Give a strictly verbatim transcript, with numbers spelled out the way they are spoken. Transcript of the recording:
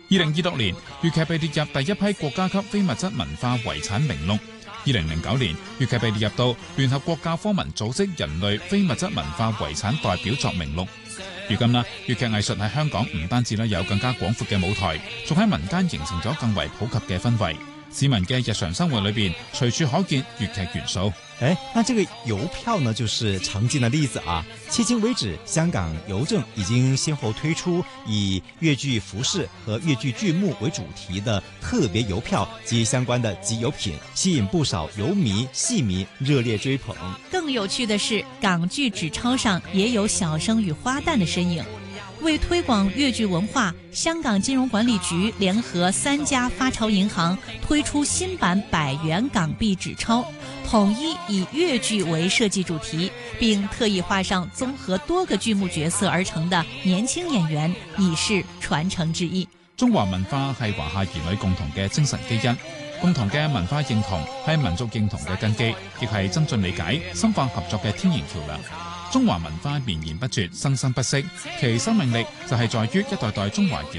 二零二六年，粵劇被列入第一批國家級非物質文化遺產名錄。二零零九年，粵劇被列入到聯合國教科文組織人類非物質文化遺產代表作名錄。如今啦，粵劇藝術喺香港唔單止咧有更加廣闊嘅舞台，仲喺民間形成咗更為普及嘅氛圍。市民嘅日常生活裏邊，隨處可見粵劇元素。 誒，那這個郵票呢，就是常見的例子啊。迄今為止，香港郵政已經先後推出以粵劇服飾和粵劇劇目為主題的特別郵票及相關的集郵品，吸引不少郵迷、戲迷熱烈追捧。 更有趣的是，港劇紙鈔上也有小生與花旦的身影。為推廣粵劇文化，香港金融管理局聯合三家發鈔銀行推出新版百元港幣紙鈔，統一以粵劇為設計主題，並特意畫上綜合多個劇目角色而成的年輕演員，以示傳承之意。 中華文化係華夏兒女共同嘅精神基因，共同嘅文化認同係民族認同嘅根基，亦係增進理解、深化合作嘅天然橋梁。中華文化綿延不絕，生生不息，其生命力就係在於一代代中華兒